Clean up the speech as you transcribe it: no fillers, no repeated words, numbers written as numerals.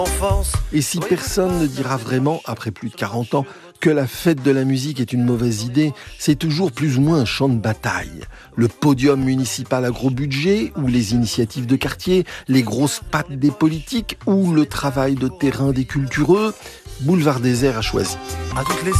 Et si personne ne dira vraiment, après plus de 40 ans, que la fête de la musique est une mauvaise idée, c'est toujours plus ou moins un champ de bataille. Le podium municipal à gros budget, ou les initiatives de quartier, les grosses pattes des politiques, ou le travail de terrain des cultureux, Boulevard Désert a choisi. À toutes les